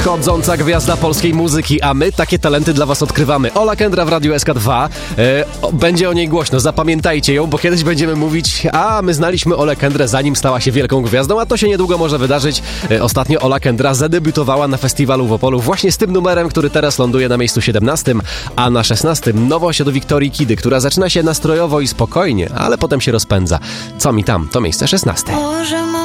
wschodząca gwiazda polskiej muzyki, a my takie talenty dla was odkrywamy. Ola Kendra w Radiu SK2. Będzie o niej głośno, zapamiętajcie ją, bo kiedyś będziemy mówić, a my znaliśmy Olę Kendrę zanim stała się wielką gwiazdą, a to się niedługo może wydarzyć. Ostatnio Ola Kendra zadebiutowała na festiwalu w Opolu właśnie z tym numerem, który teraz ląduje na miejscu 17, a na 16 nowość od Wiktorii Kidy, która zaczyna się nastrojowo i spokojnie, ale potem się rozpędza. Co mi tam? To miejsce 16.